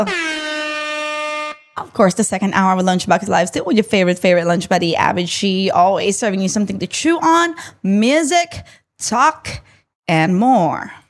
Of course, the second hour of Lunchbox Live, still with your favorite lunch buddy, Avid She, always serving you something to chew on, music, talk, and more.